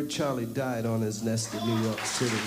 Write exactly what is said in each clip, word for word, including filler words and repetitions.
heard Charlie died on his nest in New York City.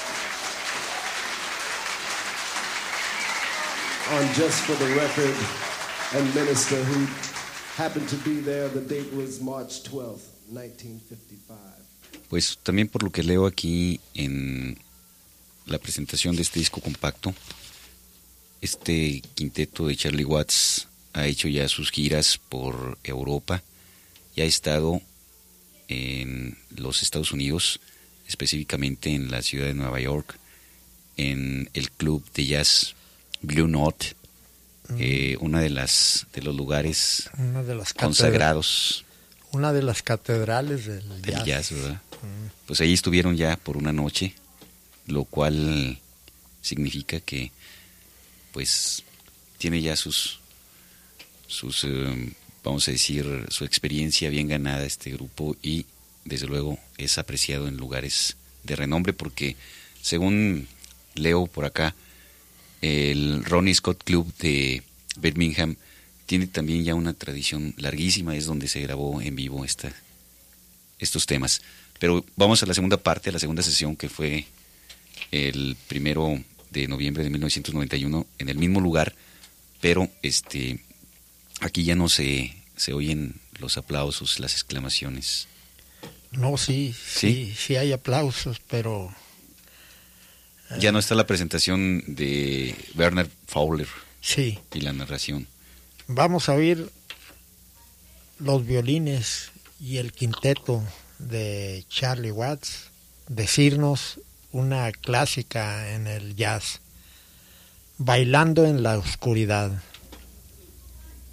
On Just for the Record and Minister, who happened to be there, the date was March twelfth, nineteen fifty-five. Pues también por lo que leo aquí en la presentación de este disco compacto, este quinteto de Charlie Watts ha hecho ya sus giras por Europa y ha estado en los Estados Unidos, específicamente en la ciudad de Nueva York, en el club de jazz Blue Note, mm. eh, una de las de los lugares una de las consagrados, una de las catedrales del, del jazz, jazz, ¿verdad? Mm. Pues ahí estuvieron ya por una noche, lo cual significa que pues tiene ya sus sus eh, vamos a decir su experiencia bien ganada este grupo, y desde luego es apreciado en lugares de renombre, porque según leo por acá, el Ronnie Scott Club de Birmingham tiene también ya una tradición larguísima, es donde se grabó en vivo esta, estos temas. Pero vamos a la segunda parte, a la segunda sesión, que fue el primero de noviembre de mil novecientos noventa y uno en el mismo lugar, pero este aquí ya no se, se oyen los aplausos, las exclamaciones. No, sí, sí, sí, sí hay aplausos, pero... Eh, ya no está la presentación de Werner Fowler. Sí. Y la narración. Vamos a oír los violines y el quinteto de Charlie Watts decirnos una clásica en el jazz, Bailando en la Oscuridad.